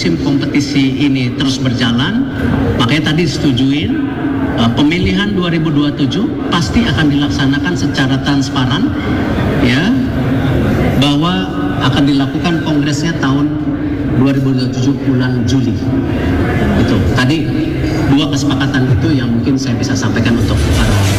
musim kompetisi ini terus berjalan, makanya tadi disetujuin pemilihan 2027 pasti akan dilaksanakan secara transparan, ya, bahwa akan dilakukan kongresnya tahun 2027 bulan Juli. Itu tadi dua kesepakatan itu yang mungkin saya bisa sampaikan untuk para